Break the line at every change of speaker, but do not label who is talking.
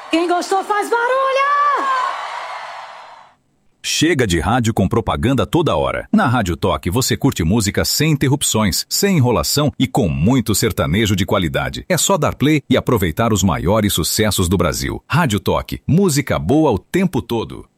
Quem gostou faz barulho!
Chega de rádio com propaganda toda hora. Na Rádio Toque você curte música sem interrupções, sem enrolação e com muito sertanejo de qualidade. É só dar play e aproveitar os maiores sucessos do Brasil. Rádio Toque, música boa o tempo todo.